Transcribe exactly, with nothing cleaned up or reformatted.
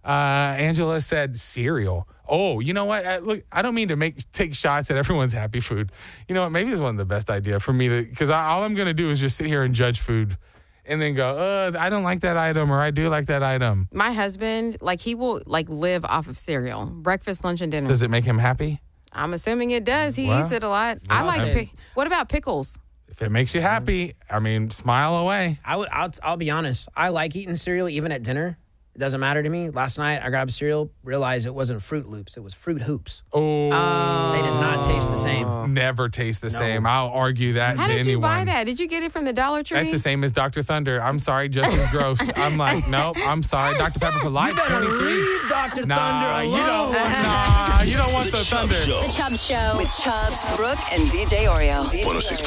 Uh, Angela said cereal. Oh, you know what? I, look, I don't mean to make take shots at everyone's happy food. You know what? Maybe it's one of the best ideas for me to, because all I'm going to do is just sit here and judge food and then go, uh, I don't like that item, or I do like that item. My husband, like, he will, like, live off of cereal. Breakfast, lunch, and dinner. Does it make him happy? I'm assuming it does. He Well, eats it a lot. I like, said- pick, what about pickles? If it makes you happy, I mean, smile away. I would, I'll, I'll be honest. I like eating cereal even at dinner. It doesn't matter to me. Last night, I grabbed cereal, realized it wasn't Fruit Loops. It was Fruit Hoops. Oh, They did not taste the same. never taste the same. I'll argue that How to did anyone. you buy that? Did you get it from the Dollar Tree? That's the same as Doctor Thunder. I'm sorry, just as gross. I'm like, nope, I'm sorry. Doctor Pepper for life, twenty-three. Leave Doctor Nah, Thunder you alone. don't want, nah, you don't want the, The Chubb thunder. Show. The Chubb Show with Chubbs, Brooke, and D J Oreo. one oh six